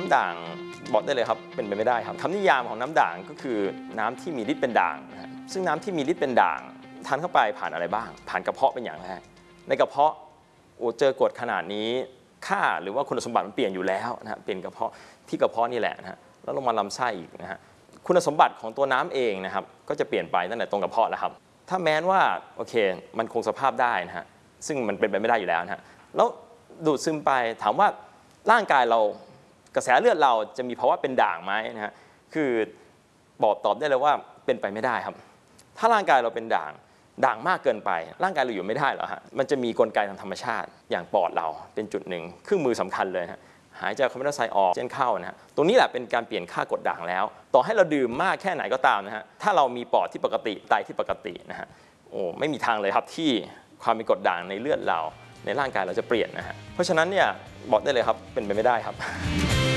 น้ำด่างบอกได้เลยครับเป็นไปไม่ได้ครับคำนิยามของน้ำด่างก็คือน้ำที่มีฤทธิ์เป็นด่างนะซึ่งน้ำที่มีฤทธิ์เป็นด่างทานเข้าไปผ่านอะไรบ้างผ่านกระเพาะเป็นอย่างแรกในกระเพาะเจอกรดขนาดนี้ค่าหรือว่าคุณสมบัติมันเปลี่ยนอยู่แล้วนะฮะเป็นกระเพาะที่กระเพาะนี่แหละนะฮะแล้วลงมาลำไส้อีกนะฮะคุณสมบัติของตัวน้ำเองนะครับก็จะเปลี่ยนไปตั้งแต่ตรงกระเพาะแล้วครับถ้าแม้ว่าโอเคมันคงสภาพได้นะฮะซึ่งมันเป็นไปไม่ได้อยู่แล้วนะฮะแล้วดูดซึมไปถามว่าร่างกายเรากระแสเลือดเราจะมีภาวะเป็นด่างไหมนะฮะคือตอบได้เลยว่าเป็นไปไม่ได้ครับถ้าร่างกายเราเป็นด่างมากเกินไปร่างกายเราอยู่ไม่ได้หรอกฮะมันจะมีกลไกทางธรรมชาติอย่างปอดเราเป็นจุดหนึ่งเครื่องมือสำคัญเลยฮะหายใจคาร์บอนไดออกไซด์ออกเช่นเข้านะฮะตรงนี้แหละเป็นการเปลี่ยนค่ากรดด่างแล้วต่อให้เราดื่มมากแค่ไหนก็ตามนะฮะถ้าเรามีปอดที่ปกติไตที่ปกตินะฮะไม่มีทางเลยครับที่ความเป็นกรดด่างในเลือดเราในร่างกายเราจะเปลี่ยนนะฮะเพราะฉะนั้นเนี่ยบอกได้เลยครับเป็นไปไม่ได้ครับ